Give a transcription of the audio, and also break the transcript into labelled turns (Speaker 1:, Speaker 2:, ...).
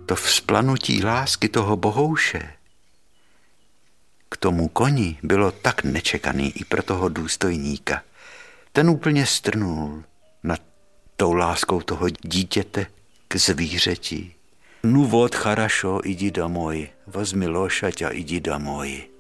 Speaker 1: To vzplanutí lásky toho bohouše k tomu koni bylo tak nečekaný i pro toho důstojníka. Ten úplně strnul nad tou láskou toho dítěte k zvířeti. Nu vod charašo, jdi domoj, vezmi lošať a jdi domoj.